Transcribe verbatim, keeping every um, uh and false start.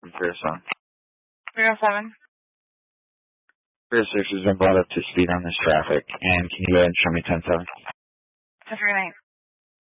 Zero seven. Zero seven. Zero six has been brought up to speed on this traffic, and can you go ahead and show me ten seven? Ten three nine.